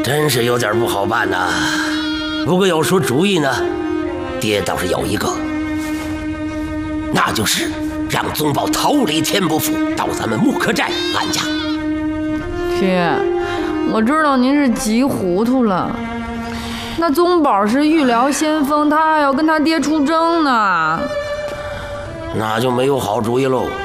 真是有点不好办呐。不过要说主意呢，爹倒是有一个，那就是让宗保逃离天不府，到咱们木刻寨安家。 爹，我知道您是急糊涂了。那宗保是御辽先锋，他还要跟他爹出征呢。 那就没有好主意喽。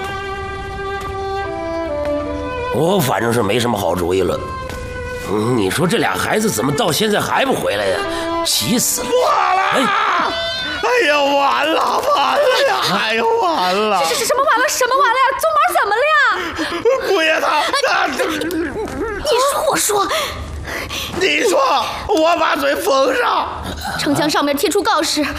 我反正是没什么好主意了。你说这俩孩子怎么到现在还不回来呀？急死了！ 完了！哎呀，完了呀！哎呀，完了！ 什么完了？什么完了呀？宗保怎么了呀？ 姑爷他…… 你说我说， 你说，我把嘴封上。 城墙上面贴出告示，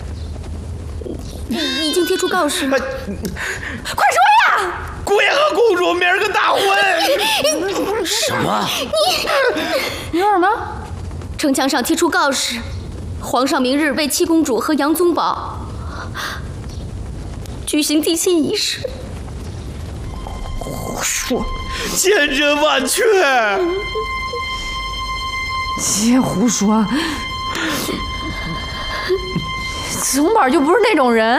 已经贴出告示。快说呀！ 姑爷和公主明儿个大婚。 什么？ 你说什么？ 城墙上贴出告示，皇上明日为七公主和杨宗保举行定亲仪式。 胡说！ 千真万确。 别胡说！宗保就不是那种人。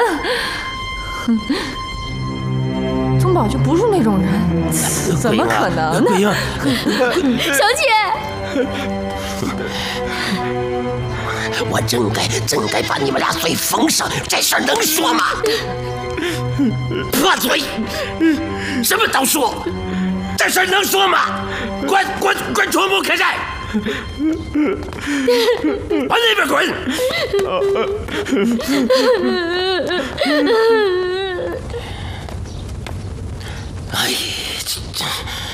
宗保就不是那种人，怎么可能呢？ 小姐， 我真该把你们俩嘴封上，这事儿能说吗？破嘴，什么都说，这事儿能说吗？滚出木刻寨！往那边滚！哎，